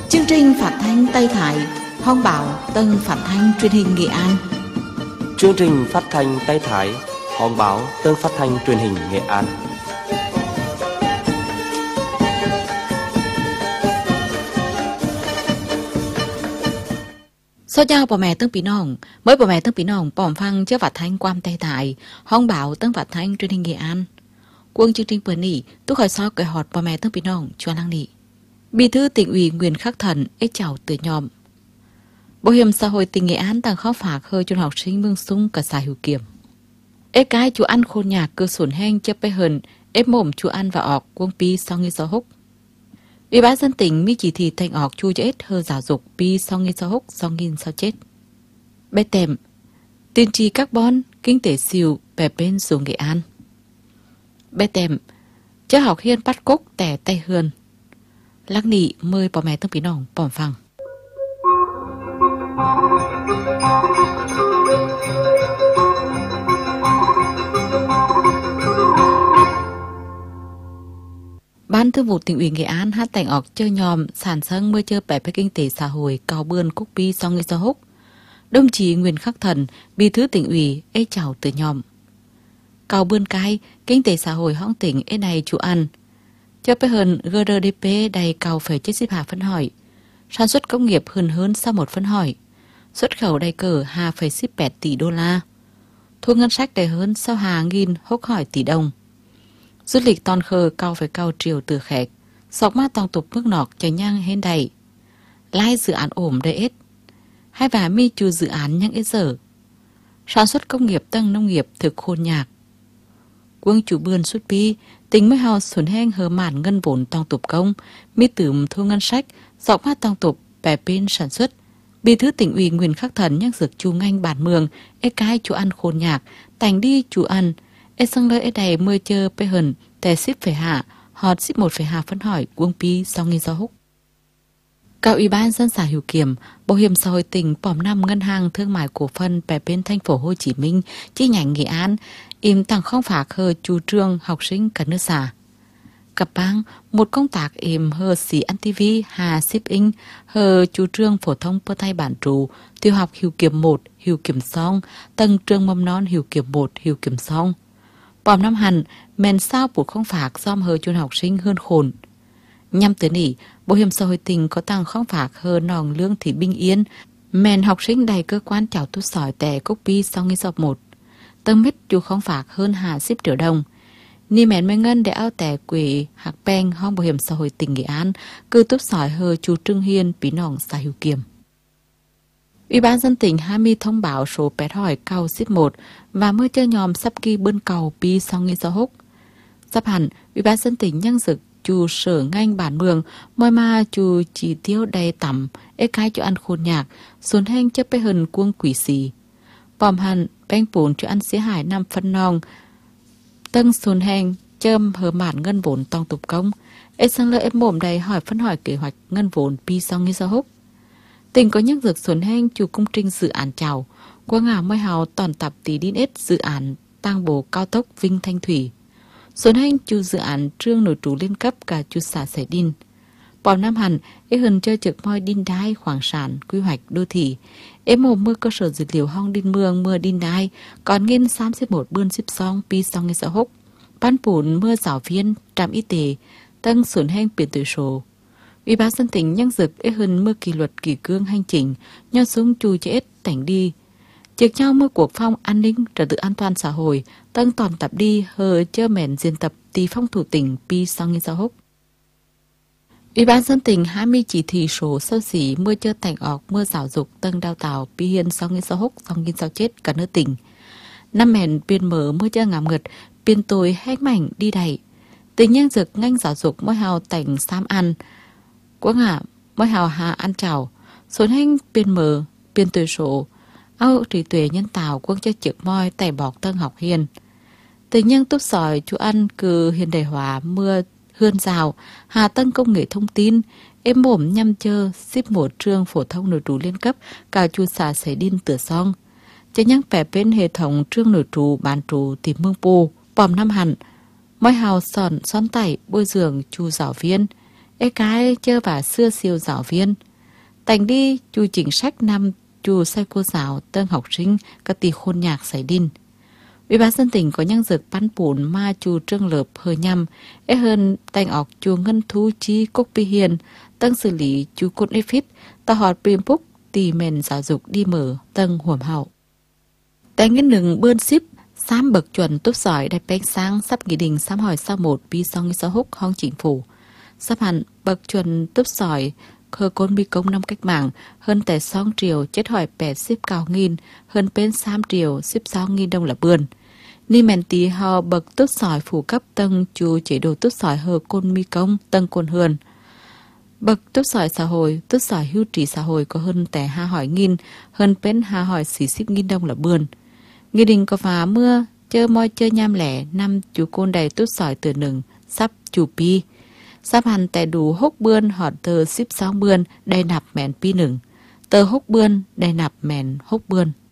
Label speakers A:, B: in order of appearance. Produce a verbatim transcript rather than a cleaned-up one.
A: Chương trình phát thanh Tây Thái, Hòn Báo, Tân Phát thanh Truyền hình Nghệ An.
B: Chương trình phát thanh Tây Thái, Hòn Báo, Tân Phát thanh Truyền hình Nghệ An.
A: Số chào bà mẹ Tân Pí Nông, mới bà mẹ Tân Pí Nông bỏng phăng chưa phát thanh quan Tây Thái, Hòn Báo, Tân Phát thanh Truyền hình Nghệ An. Quân chương trình bữa nỉ, tôi khỏi so cái họt bà mẹ Tân Pí Nông cho năng nỉ. Bí thư tỉnh ủy Nguyễn Khắc Thần ế chào từ nhòm. Bảo hiểm xã hội tỉnh Nghệ An đang khó phạt hơi cho học sinh Mương Sung cả xã Hữu Kiểm. Ế cái chú ăn khôn nhạc cơ sổn heng chấp bê hờn, ế mồm chú ăn và ọt quân pi sau nghi gió húc. Ủy ban dân tỉnh mi chỉ thị thành ọt chu cho ết hơ giáo dục pi sau nghi gió húc sau nghìn sao chết. Bé tèm, tiên tri carbon, kinh tế siêu, bè bên dù Nghệ An. Bé tèm, cho học hiên bắt cúc tẻ tay hườn. Lắc nị mời bà mẹ Tân Pí Nông bỏng phăng. Ban Thường vụ Tỉnh ủy Nghệ An hát tành ọc chơi nhòm sản sân mưa chơi bẻ về kinh tế xã hội cao bươn cúc pi sau nghi do húc. Đồng chí Nguyễn Khắc Thần, bí thư tỉnh ủy ê chào từ nhòm. Cao bươn cái kinh tế xã hội hõng tỉnh ê này chú ăn. Cho bê hơn giê đê pê đầy cao phải chết xếp hạ phân hỏi. Sản xuất công nghiệp hơn hơn sau một phân hỏi. Xuất khẩu đầy cỡ hai phẩy bảy tỷ đô la. Thu ngân sách đầy hơn sau hà nghìn hốc hỏi tỷ đồng. Du lịch toàn khờ cao phải cao triều từ khẹt. Sọc mát toàn tục mức nọt cho nhang hên đầy. Lai dự án ổm đầy ít. Hai và mi chủ dự án nhang ít giờ. Sản xuất công nghiệp tăng nông nghiệp thực khôn nhạc. Quân chủ bươn xuất pi, tính mới hào xuân heng hờ màn ngân vốn toàn tục công, mi tưởng thu ngân sách, dọc mát toàn tục, bè pin sản xuất. Bí thư tỉnh ủy Nguyễn Khắc Thần nhắc dược chú nganh bản mường, ê cái chú ăn khôn nhạc, tành đi chú ăn, ê sân lợi ê đầy mưa chơ bê hần, tè xíp phải hạ, họt xíp một phải hạ phân hỏi, quân pi sau nghi do húc. Cao Ủy ban dân xã Hữu Kiểm, Bảo hiểm xã hội tỉnh bỏm năm ngân hàng thương mại cổ phần bè bên thành phố Hồ Chí Minh, chi nhánh Nghệ An, im tăng không phạt hờ chủ trương học sinh cả nước xã. Cặp bang, một công tác im hờ sĩ ăn ti vi hà ship in hờ chủ trương phổ thông bơ tay bản trụ, tiểu học Hữu Kiểm một, Hữu Kiểm song, tầng trường mầm non Hữu Kiểm một, Hữu Kiểm song. Bỏm năm hẳn, men sao buộc không phạt dòm hờ chôn học sinh hơn khổn. Nhằm tới nỉ, Bảo hiểm xã hội tỉnh có tăng không phạt hờ nòng lương thị bình yên, men học sinh đầy cơ quan chào tu sỏi tẻ cốc pi sau nghi sọp một. Tầng mít dù không phạt hơn hà ship triệu đồng. Ni mẹn mấy ngân để ao tẻ quỷ hạc beng hong Bảo hiểm xã hội tỉnh Nghệ An cư túp sỏi hờ chú Trương Hiên bí nòng xã Hữu Kiểm. Ủy ban dân tỉnh hai mươi thông báo số pét hỏi cầu ship một và mưa chơi nhòm sắp ghi bươn cầu pi sau nghi do húc. Sắp hẳn, Ủy ban dân tỉnh nhân dực chú sở ngành bản mường môi ma chú chỉ tiêu đầy tẩm ê cái cho ăn khôn nhạc xuân heng chấp bê hần quân quỷ xì. Bòm hẳn beng bồn cho ăn xế hải năm phân nong tân xuân heng châm hờ mạn ngân vốn tòng tục công ê sang lợi ép mồm đầy hỏi phân hỏi kế hoạch ngân vốn pi sau nghi do húc. Tỉnh có nhắc dược xuân heng chủ công trình dự án chào qua ngả mới hào toàn tập tí đin ết dự án tăng bổ cao tốc Vinh Thanh Thủy. Xuân heng chủ dự án trương nổi trú liên cấp cả chủ xã Sài Đin. Bảo năm hẳn, ế hần chơi trực môi đin đai, khoảng sản, quy hoạch, đô thị. Ế mồ mưa cơ sở dữ liệu hong đin mương mưa đin đai, còn nghiên xám xếp một bươn xếp song pi song nghe xã húc. Ban bùn mưa giáo viên, trạm y tế, tăng xuân heng biển tuổi số. Ủy ban dân tỉnh nhắc dực ế hần mưa kỷ luật kỷ cương hành chính, nho súng chù chết tảnh đi. Trực nhau mưa cuộc phong an ninh, trật tự an toàn xã hội, tăng toàn tập đi hờ chơ mẹn diễn tập tì phong thủ tỉnh pi song nghe xã húc. Ủy ban dân tỉnh hai mươi chỉ thị số sâu xỉ mưa chơ tảnh ọc mưa giáo dục tân đào tạo pi hiên song nghe xã húc song nghe sao chết cả nước tỉnh. Năm mẹn biên mở mưa chơ ngảm ngật, biên tối hách mảnh đi đầy. Tình nhân dực ngành giáo dục mỗi hào tảnh xám ăn. Quá ngạ mỗi hào hà ăn chào. Xuân hanh biên mở, biên tuổi số. Áo trí tuệ nhân tạo quân cho trực môi tẩy bọc tân học hiền. Tình nhân túp sỏi chú ăn cư hiện đại hóa mưa hươn rào, hà tân công nghệ thông tin, êm bổm nhăm chơ, ship một trường phổ thông nội trú liên cấp, cả chú xã Sài Đin tửa song. Cho nhắc bẻ bên hệ thống trường nội trú bán trú tìm mương pù, bòm năm hẳn, mỗi hào sòn, son tẩy, bôi giường chú giáo viên. ê cái chơ và xưa siêu giáo viên. Tành đi chú chính sách năm chú sai cô giáo tân học sinh các tỷ khôn nhạc xảy đinh. Ủy ban dân tỉnh có nhân dược bán bùn mà chú trương lợp hơi nhằm, ế hơn tành ọc chú ngân thú chi cốc bi hiền, tân xử lý chú côn ê phít, ta họt bìm phúc tì mền giáo dục đi mở tân huồm hậu. Tành nghiên nừng bươn ship, xám bậc chuẩn tốt giỏi đại bánh sáng sắp nghị định xám hỏi sau một bi song sáu húc hong chính phủ. Sắp hẳn bậc chuẩn tốt giỏi khờ côn bi công năm cách mạng hơn tại song triều chết hỏi bẹt ship cao nghìn hơn bên sam triều ship sáu nghìn đông là bươn. Ni mèn tí họ bậc tốt giỏi phủ cấp tân chú chế độ tốt giỏi hờ côn mi công tân côn hườn. Bậc tốt giỏi xã hội, tốt giỏi hưu trí xã hội có hơn tại ha hỏi nghìn hơn bên ha hỏi xỉ ship nghìn đông là bươn. Nghị định có phá mưa, chơ moi chơ nham lẻ, năm chú côn đầy tốt giỏi từ nừng, sắp chú pi. Sắp hẳn tại đủ hốc bươn họ tờ ship sáu bươn, đầy nạp mẹn pi nừng. Tờ hốc bươn, đầy nạp mẹn hốc bươn.